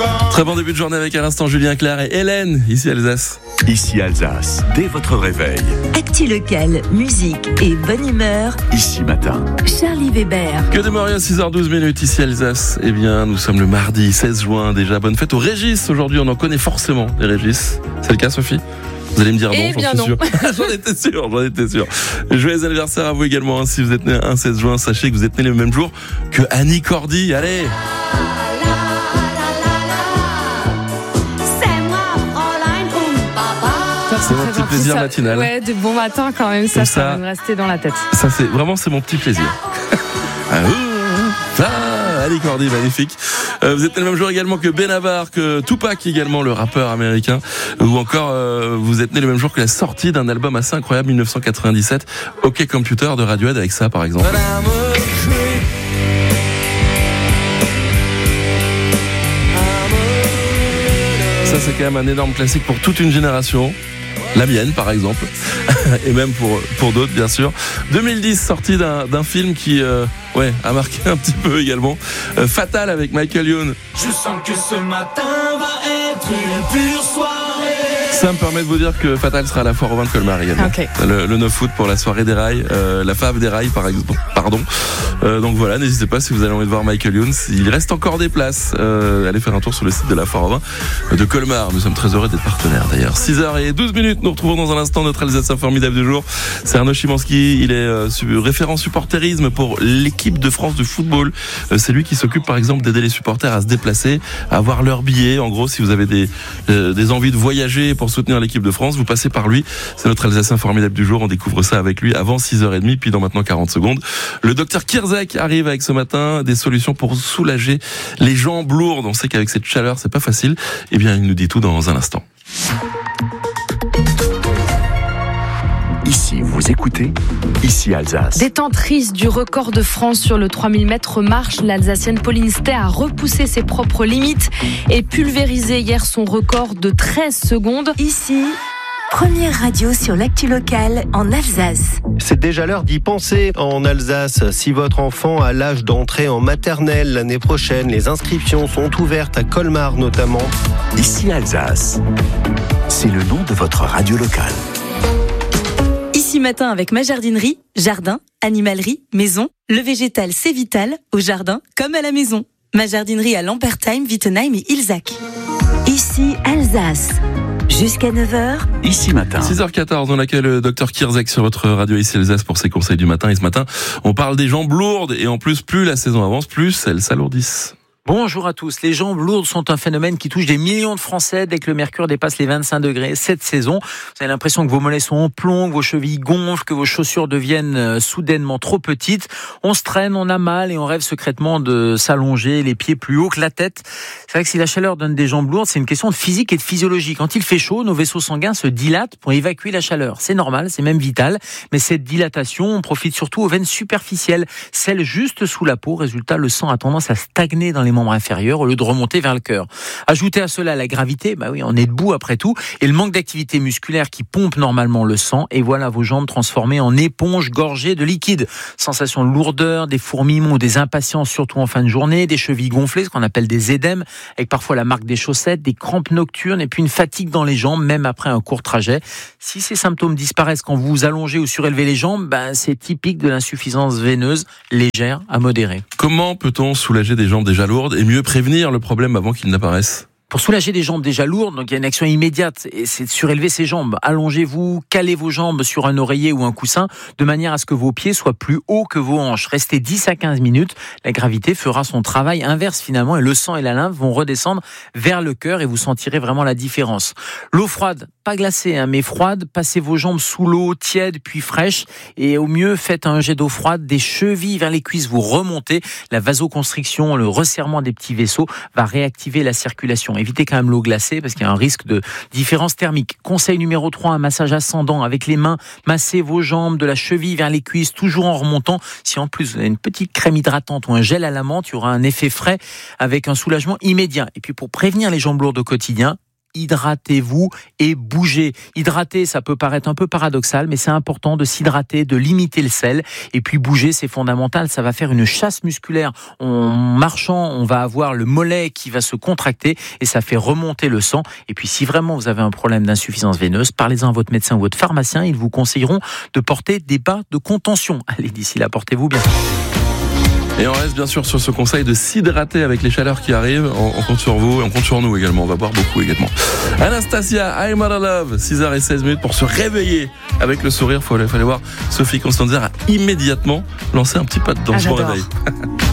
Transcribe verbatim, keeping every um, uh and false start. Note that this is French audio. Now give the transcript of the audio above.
Très bon début de journée avec à l'instant Julien Clerc et Hélène, ici Alsace. Ici Alsace, dès votre réveil. Actu local, musique et bonne humeur. Ici Matin. Charlie Weber. Que de Moria, six heures douze minutes ici Alsace. Eh bien, nous sommes le mardi seize juin déjà. Bonne fête aux Régis. Aujourd'hui, on en connaît forcément les Régis. C'est le cas, Sophie ? Vous allez me dire eh non, j'en suis sûr. j'en étais sûr, j'en étais sûr. Joyeux anniversaire à vous également. Hein. Si vous êtes né un seize juin, sachez que vous êtes né le même jour que Annie Cordy. Allez. C'est mon petit plaisir ça, matinal. Ouais, de bon matin quand même, ça, ça, ça va me rester dans la tête. Ça, c'est vraiment, c'est mon petit plaisir. ah, Annie Cordy, magnifique. Euh, vous êtes né le même jour également que Benabar, que Tupac également, le rappeur américain, ou encore euh, vous êtes né le même jour que la sortie d'un album assez incroyable, dix-neuf cent quatre-vingt-dix-sept, OK Computer de Radiohead, avec ça par exemple. Ça, c'est quand même un énorme classique pour toute une génération. La mienne, par exemple, et même pour pour d'autres, bien sûr. deux mille dix, sortie d'un d'un film qui, euh, ouais, a marqué un petit peu également. Euh, Fatal avec Michael Youn. Je sens que ce matin va être une pure soirée. Ça me permet de vous dire que Fatal sera à la Foire au Vin de Colmar également. Okay. Le, le neuf août pour la soirée des rails, euh, la fave des rails, par exemple. Pardon. Euh, donc voilà, n'hésitez pas si vous avez envie de voir Michael Youn. Il reste encore des places. Euh, allez faire un tour sur le site de la Foire au Vin de Colmar. Nous sommes très heureux d'être partenaires d'ailleurs. six heures douze minutes. Nous retrouvons dans un instant notre Alsacien formidable du jour. C'est Arnaud Chimanski. Il est euh, référent supporterisme pour l'équipe de France de football. Euh, c'est lui qui s'occupe par exemple d'aider les supporters à se déplacer, à avoir leur billet. En gros, si vous avez des, euh, des envies de voyager pour soutenir l'équipe de France, vous passez par lui. C'est notre Alsacien formidable du jour. On découvre ça avec lui avant six heures trente, puis dans maintenant quarante secondes. Le docteur Kirzek arrive avec ce matin des solutions pour soulager les jambes lourdes. On sait qu'avec cette chaleur, c'est pas facile. Eh bien, il nous dit tout dans un instant. Ici, vous écoutez, ici Alsace. Détentrice du record de France sur le trois mille mètres marche, l'Alsacienne Pauline Stey a repoussé ses propres limites et pulvérisé hier son record de treize secondes. Ici, première radio sur l'actu locale en Alsace. C'est déjà l'heure d'y penser en Alsace. Si votre enfant a l'âge d'entrer en maternelle l'année prochaine, les inscriptions sont ouvertes à Colmar notamment. Ici Alsace, c'est le nom de votre radio locale. Ici Matin avec ma jardinerie, jardin, animalerie, maison. Le végétal c'est vital, au jardin comme à la maison. Ma jardinerie à Lampertheim, Wittenheim et Ilzac. Ici Alsace. Jusqu'à neuf heures. Ici Matin. six heures quatorze, on accueille le docteur Kirzek sur votre radio ici Alsace pour ses conseils du matin. Et ce matin, on parle des jambes lourdes. Et en plus, plus la saison avance, plus elles s'alourdissent. Bonjour à tous. Les jambes lourdes sont un phénomène qui touche des millions de Français dès que le mercure dépasse les vingt-cinq degrés cette saison. Vous avez l'impression que vos mollets sont en plomb, que vos chevilles gonflent, que vos chaussures deviennent soudainement trop petites. On se traîne, on a mal et on rêve secrètement de s'allonger les pieds plus haut que la tête. C'est vrai que si la chaleur donne des jambes lourdes, c'est une question de physique et de physiologie. Quand il fait chaud, nos vaisseaux sanguins se dilatent pour évacuer la chaleur. C'est normal, c'est même vital. Mais cette dilatation, on profite surtout aux veines superficielles, celles juste sous la peau. Résultat, le sang a tendance à stagner dans les membres inférieurs au lieu de remonter vers le cœur. Ajoutez à cela la gravité, bah oui, on est debout après tout, et le manque d'activité musculaire qui pompe normalement le sang, et voilà vos jambes transformées en éponges gorgées de liquide. Sensation de lourdeur, des fourmillements ou des impatiences, surtout en fin de journée, des chevilles gonflées, ce qu'on appelle des édèmes, avec parfois la marque des chaussettes, des crampes nocturnes, et puis une fatigue dans les jambes, même après un court trajet. Si ces symptômes disparaissent quand vous vous allongez ou surélevez les jambes, bah, c'est typique de l'insuffisance veineuse légère à modérée. Comment peut-on soulager des jambes déjà lourdes et mieux prévenir le problème avant qu'il n'apparaisse ? Pour soulager des jambes déjà lourdes, donc il y a une action immédiate, et c'est de surélever ses jambes. Allongez-vous, calez vos jambes sur un oreiller ou un coussin, de manière à ce que vos pieds soient plus hauts que vos hanches. Restez dix à quinze minutes, la gravité fera son travail inverse finalement, et le sang et la lymphe vont redescendre vers le cœur, et vous sentirez vraiment la différence. L'eau froide, pas glacée, hein, mais froide, passez vos jambes sous l'eau, tiède puis fraîche, et au mieux, faites un jet d'eau froide des chevilles vers les cuisses, vous remontez. La vasoconstriction, le resserrement des petits vaisseaux va réactiver la circulation. Évitez quand même l'eau glacée parce qu'il y a un risque de différence thermique. Conseil numéro trois, un massage ascendant avec les mains. Massez vos jambes de la cheville vers les cuisses, toujours en remontant. Si en plus vous avez une petite crème hydratante ou un gel à la menthe, il y aura un effet frais avec un soulagement immédiat. Et puis pour prévenir les jambes lourdes au quotidien, hydratez-vous et bougez. Hydrater, ça peut paraître un peu paradoxal, mais c'est important de s'hydrater, de limiter le sel. Et puis bouger, c'est fondamental. Ça va faire une chasse musculaire. En marchant, on va avoir le mollet qui va se contracter et ça fait remonter le sang. Et puis si vraiment vous avez un problème d'insuffisance veineuse, parlez-en à votre médecin ou votre pharmacien. Ils vous conseilleront de porter des bas de contention. Allez, d'ici là, portez-vous bien. Et on reste bien sûr sur ce conseil de s'hydrater avec les chaleurs qui arrivent. On, on compte sur vous et on compte sur nous également. On va boire beaucoup également. Anastasia, I'm Out of Love, six heures seize minutes pour se réveiller avec le sourire. Il fallait voir Sophie Constanzer a immédiatement lancé un petit pas de danse ah, pour réveil.